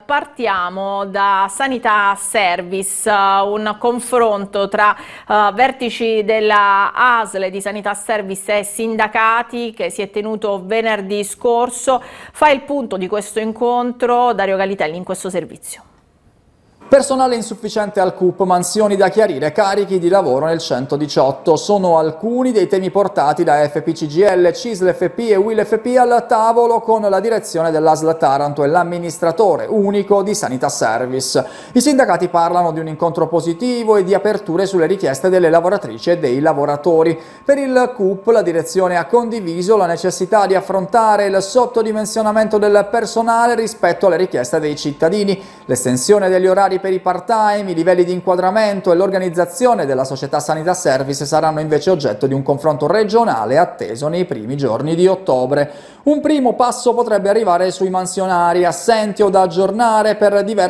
partiamo da Sanità Service, un confronto tra vertici della ASL di Sanità Service e sindacati che si è tenuto venerdì scorso. Fa il punto di questo incontro Dario Galitelli in questo servizio. Personale insufficiente al CUP, mansioni da chiarire, carichi di lavoro nel 118. Sono alcuni dei temi portati da FPCGL, CISL FP e UIL FP al tavolo con la direzione dell'ASL Taranto e l'amministratore unico di Sanità Service. I sindacati parlano di un incontro positivo e di aperture sulle richieste delle lavoratrici e dei lavoratori. Per il CUP la direzione ha condiviso la necessità di affrontare il sottodimensionamento del personale rispetto alle richieste dei cittadini, l'estensione degli orari per i part-time, i livelli di inquadramento e l'organizzazione della società Sanità Service saranno invece oggetto di un confronto regionale atteso nei primi giorni di ottobre. Un primo passo potrebbe arrivare sui mansionari assenti o da aggiornare per diversi